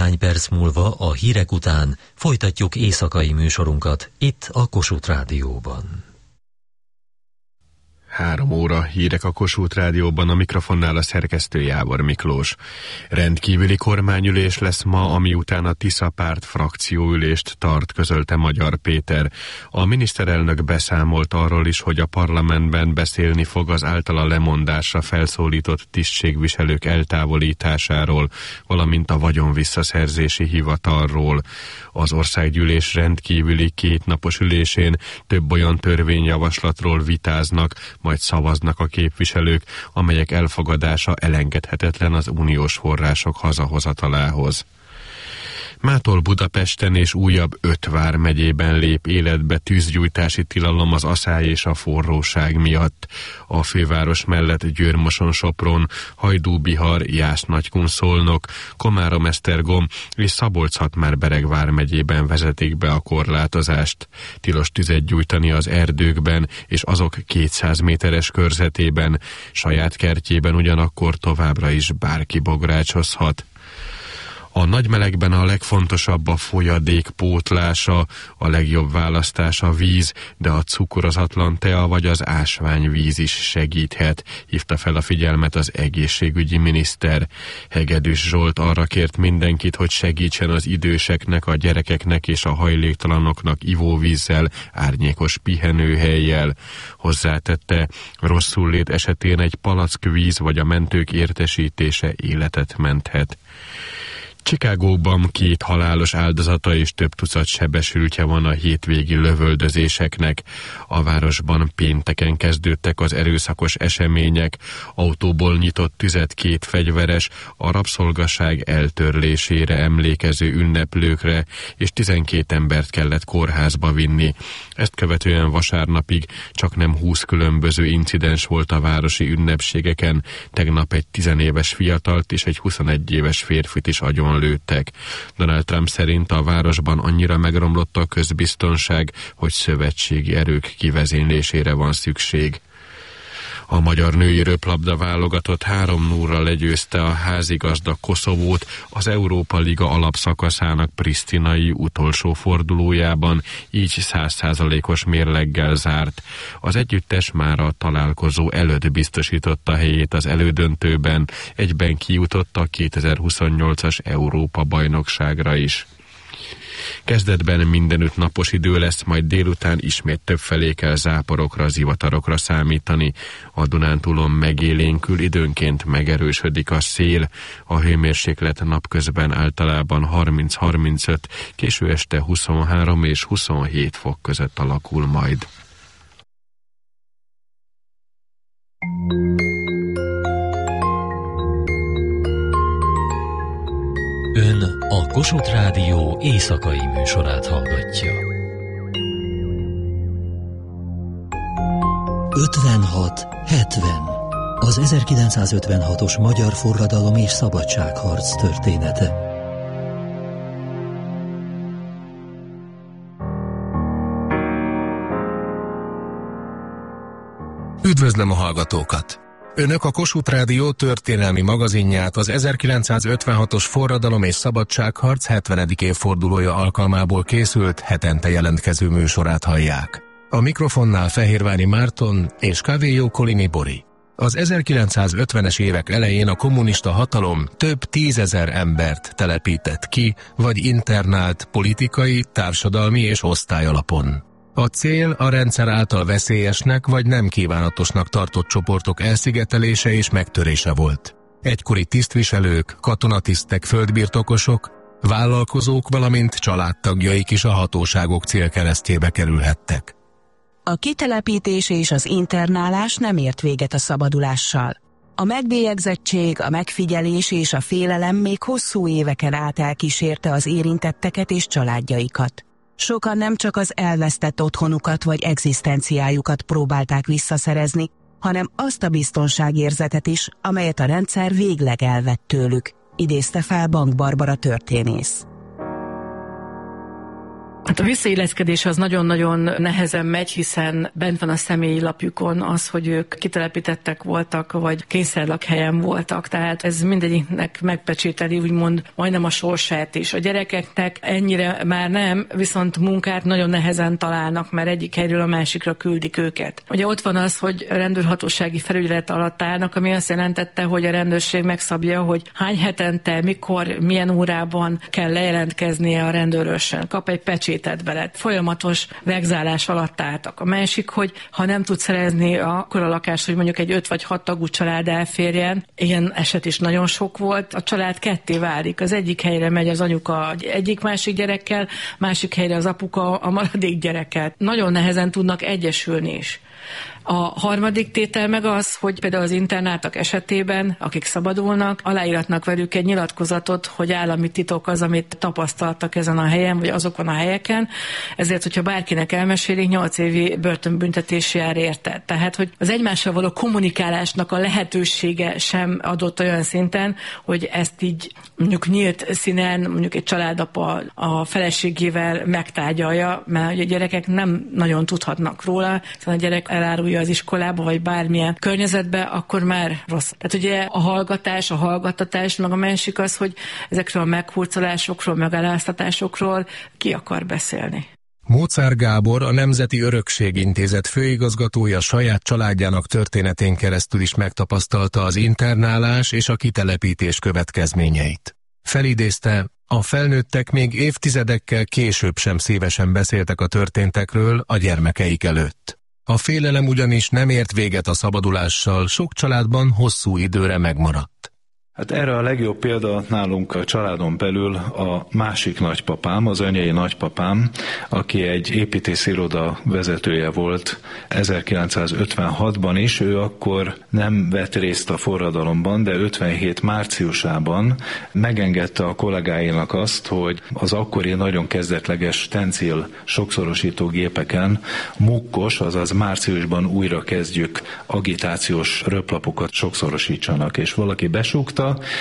Néhány perc múlva a hírek után folytatjuk éjszakai műsorunkat itt a Kossuth Rádióban. 3 óra hírek a Kossuth Rádióban, a mikrofonnál a szerkesztő Jávor Miklós. Rendkívüli kormányülés lesz ma, ami után a Tisza párt frakcióülést tart, közölte Magyar Péter. A miniszterelnök beszámolt arról is, hogy a parlamentben beszélni fog az általa lemondásra felszólított tisztségviselők eltávolításáról, valamint a vagyonvisszaszerzési hivatalról. Az országgyűlés rendkívüli 2 napos ülésén több olyan törvényjavaslatról vitáznak, majd szavaznak a képviselők, amelyek elfogadása elengedhetetlen az uniós források hazahozatalához. Mától Budapesten és újabb 5 vármegyében lép életbe tűzgyújtási tilalom az aszály és a forróság miatt. A főváros mellett Győr-Moson-Sopron, Hajdú-Bihar, Jász-Nagykun-Szolnok, Komárom-Esztergom és Szabolcs-Szatmár-Bereg vármegyében vezetik be a korlátozást. Tilos tüzet gyújtani az erdőkben és azok 200 méteres körzetében, saját kertjében ugyanakkor továbbra is bárki bográcsozhat. A nagymelegben a legfontosabb a folyadék pótlása, a legjobb választás a víz, de a cukorozatlan tea vagy az ásványvíz is segíthet, hívta fel a figyelmet az egészségügyi miniszter. Hegedűs Zsolt arra kért mindenkit, hogy segítsen az időseknek, a gyerekeknek és a hajléktalanoknak ivóvízzel, árnyékos pihenőhellyel. Hozzátette, rosszul lét esetén egy palackvíz vagy a mentők értesítése életet menthet. Chicagóban 2 halálos áldozata és több tucat sebesültje van a hétvégi lövöldözéseknek. A városban pénteken kezdődtek az erőszakos események, autóból nyitott tüzet 2 fegyveres, a rabszolgaság eltörlésére emlékező ünneplőkre, és 12 embert kellett kórházba vinni. Ezt követően vasárnapig csaknem 20 különböző incidens volt a városi ünnepségeken, tegnap egy 10 éves fiatalt és egy 21 éves férfit is agyon lőttek. Donald Trump szerint a városban annyira megromlott a közbiztonság, hogy szövetségi erők kivezénylésére van szükség. A magyar női röplabda válogatott 3-0-ra legyőzte a házigazda Koszovót az Európa Liga alapszakaszának prisztinai utolsó fordulójában, így 100%-os mérleggel zárt. Az együttes már a találkozó előtt biztosította helyét az elődöntőben, egyben kijutott a 2028-as Európa-bajnokságra is. Kezdetben mindenütt napos idő lesz, majd délután ismét többfelé kell záporokra, zivatarokra számítani. A Dunántúlon megélénkül, időnként megerősödik a szél. A hőmérséklet napközben általában 30-35, késő este 23 és 27 fok között alakul majd. Ön a Kossuth Rádió éjszakai műsorát hallgatja. 56-70. Az 1956-os magyar forradalom és szabadságharc története. Üdvözlöm a hallgatókat! Önök a Kossuth Rádió történelmi magazinját, az 1956-os forradalom és szabadságharc 70. évfordulója alkalmából készült, hetente jelentkező műsorát hallják. A mikrofonnál Fehérvári Márton és Kávéjó Kolini Bori. Az 1950-es évek elején a kommunista hatalom több 10 000 embert telepített ki, vagy internált politikai, társadalmi és osztályalapon. A cél a rendszer által veszélyesnek vagy nem kívánatosnak tartott csoportok elszigetelése és megtörése volt. Egykori tisztviselők, katonatisztek, földbirtokosok, vállalkozók, valamint családtagjaik is a hatóságok célkeresztjébe kerülhettek. A kitelepítés és az internálás nem ért véget a szabadulással. A megbélyegzettség, a megfigyelés és a félelem még hosszú éveken át elkísérte az érintetteket és családjaikat. Sokan nem csak az elvesztett otthonukat vagy egzisztenciájukat próbálták visszaszerezni, hanem azt a biztonságérzetet is, amelyet a rendszer végleg elvett tőlük, idézte fel Bank Barbara történész. Hát a visszailleszkedés az nagyon-nagyon nehezen megy, hiszen bent van a személyi lapjukon az, hogy ők kitelepítettek voltak, vagy kényszerlakhelyen voltak. Tehát ez mindegyiknek megpecsételi, úgymond majdnem a sorsát is. A gyerekeknek ennyire már nem, viszont munkát nagyon nehezen találnak, mert egyik helyről a másikra küldik őket. Ugye ott van az, hogy rendőrhatósági felügyelet alatt állnak, ami azt jelentette, hogy a rendőrség megszabja, hogy hány hetente, mikor, milyen órában kell lejelentkeznie a rendőrösen. Kap egy pecsétet bele. Folyamatos vegzálás alatt álltak. A másik, hogy ha nem tud szerezni akkor a lakást, hogy mondjuk egy 5 vagy 6 tagú család elférjen, ilyen eset is nagyon sok volt, a család ketté válik. Az egyik helyre megy az anyuka egyik-másik gyerekkel, másik helyre az apuka a maradék gyerekkel. Nagyon nehezen tudnak egyesülni is. A harmadik tétel meg az, hogy például az internátok esetében, akik szabadulnak, aláíratnak velük egy nyilatkozatot, hogy állami titok az, amit tapasztaltak ezen a helyen, vagy azokon a helyeken. Ezért, hogyha bárkinek elmesélik, 8 évi börtönbüntetés jár érte. Tehát, hogy az egymással való kommunikálásnak a lehetősége sem adott olyan szinten, hogy ezt így mondjuk nyílt színen, mondjuk egy családapa a feleségével megtárgyalja, mert a gyerekek nem nagyon tudhatnak róla, hiszen a gyerek elárulja az iskolába, vagy bármilyen környezetbe, akkor már rossz. Tehát ugye a hallgattatás, meg a másik az, hogy ezekről a meghurcolásokról, megaláztatásokról ki akar beszélni. Móczár Gábor, a Nemzeti Örökség Intézet főigazgatója saját családjának történetén keresztül is megtapasztalta az internálás és a kitelepítés következményeit. Felidézte, a felnőttek még évtizedekkel később sem szívesen beszéltek a történtekről a gyermekeik előtt. A félelem ugyanis nem ért véget a szabadulással, sok családban hosszú időre megmaradt. Hát erre a legjobb példa nálunk a családon belül a másik nagypapám, az anyai nagypapám, aki egy építésziroda vezetője volt 1956-ban is. Ő akkor nem vett részt a forradalomban, de 57 márciusában megengedte a kollégáinak azt, hogy az akkori nagyon kezdetleges stencil sokszorosító gépeken mukkos, azaz márciusban újra kezdjük agitációs röplapokat sokszorosítsanak. És valaki besúgta,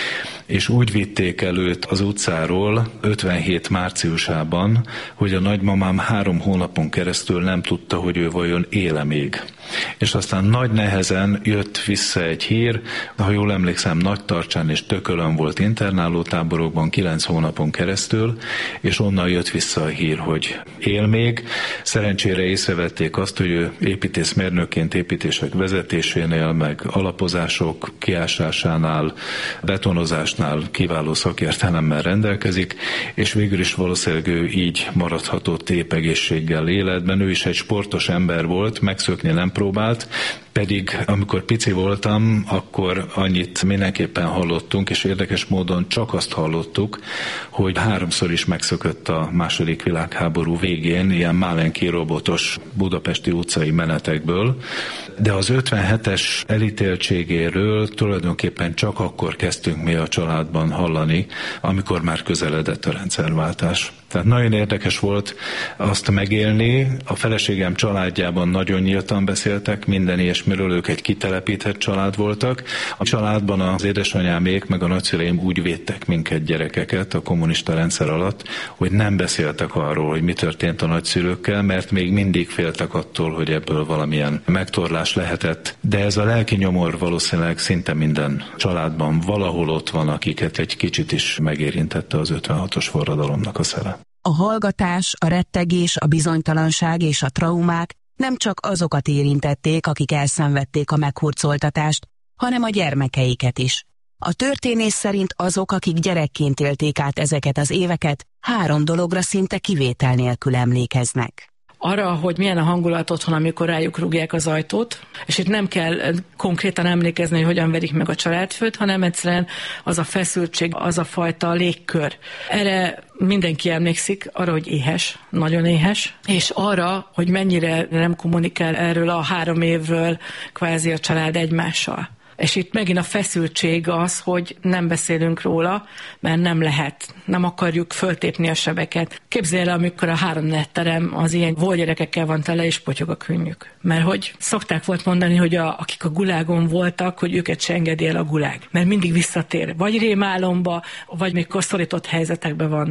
és úgy vitték el őt az utcáról 57 márciusában, hogy a nagymamám 3 hónapon keresztül nem tudta, hogy ő vajon éle még. És aztán nagy nehezen jött vissza egy hír, ha jól emlékszem, Nagytarcsán és Tökölön volt internálótáborokban 9 hónapon keresztül, és onnan jött vissza a hír, hogy él még. Szerencsére észrevették azt, hogy ő építészmérnökként építések vezetésénél, meg alapozások kiásásánál, betonozásnál kiváló szakértelemmel rendelkezik, és végül is valószínűleg ő így maradhatott épp egészséggel életben. Ő is egy sportos ember volt, megszökni nem próbált, pedig amikor pici voltam, akkor annyit mindenképpen hallottunk, és érdekes módon csak azt hallottuk, hogy 3-szor is megszökött a II. Világháború végén ilyen Málenki robotos budapesti utcai menetekből, de az 57-es elítéltségéről tulajdonképpen csak akkor kezdtünk mi a családban hallani, amikor már közeledett a rendszerváltás. Tehát nagyon érdekes volt azt megélni. A feleségem családjában nagyon nyíltan beszéltek minden ilyesmiről, ők egy kitelepített család voltak. A családban az édesanyámék meg a nagyszüleim úgy védtek minket, gyerekeket a kommunista rendszer alatt, hogy nem beszéltek arról, hogy mi történt a nagyszülőkkel, mert még mindig féltek attól, hogy ebből valamilyen megtorlás lehetett. De ez a lelki nyomor valószínűleg szinte minden családban valahol ott van, akiket egy kicsit is megérintette az 56-os forradalomnak a szele. A hallgatás, a rettegés, a bizonytalanság és a traumák nem csak azokat érintették, akik elszenvedték a meghurcoltatást, hanem a gyermekeiket is. A történész szerint azok, akik gyerekként élték át ezeket az éveket, 3 dologra szinte kivétel nélkül emlékeznek. Arra, hogy milyen a hangulat otthon, amikor rájuk rúgják az ajtót, és itt nem kell konkrétan emlékezni, hogy hogyan verik meg a családfőt, hanem egyszerűen az a feszültség, az a fajta légkör. Erre mindenki emlékszik, arra, hogy éhes, nagyon éhes, és arra, hogy mennyire nem kommunikál erről a 3 évről kvázi a család egymással. És itt megint a feszültség az, hogy nem beszélünk róla, mert nem lehet. Nem akarjuk föltépni a sebeket. Képzelj el, amikor a 3 netterem az ilyen gyerekekkel van tele, és potyog a könnyük. Mert hogy szokták volt mondani, hogy akik a gulágon voltak, hogy őket se engedi el a gulág. Mert mindig visszatér. Vagy rémálomba, vagy mikor szorított helyzetekben vannak.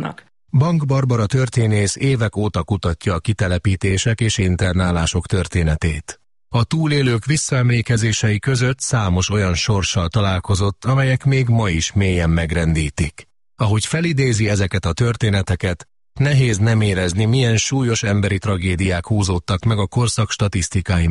Bank Barbara történész évek óta kutatja a kitelepítések és internálások történetét. A túlélők visszaemlékezései között számos olyan sorssal találkozott, amelyek még ma is mélyen megrendítik. Ahogy felidézi ezeket a történeteket, nehéz nem érezni, milyen súlyos emberi tragédiák húzódtak meg a korszak statisztikai